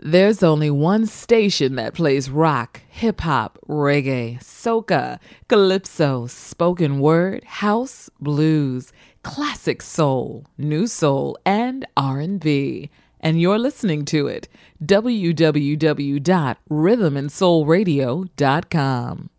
There's only one station that plays rock, hip-hop, reggae, soca, calypso, spoken word, house, blues, classic soul, new soul, and R&B. And you're listening to it. www.rhythmandsoulradio.com.